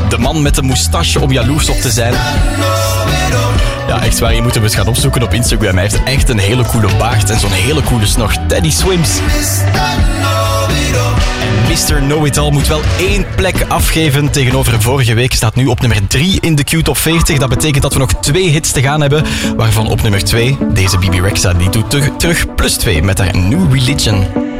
De man met de moustache om jaloers op te zijn. Ja, echt waar, je moet hem eens gaan opzoeken op Instagram. Hij heeft echt een hele coole baard en zo'n hele coole snor. Teddy Swims. Mr. Know-It-All moet wel 1 plek afgeven tegenover vorige week. Staat nu op nummer 3 in de Q-top 40. Dat betekent dat we nog 2 hits te gaan hebben. Waarvan op nummer 2 deze Bebe Rexha. Die doet terug plus 2 met haar New Religion.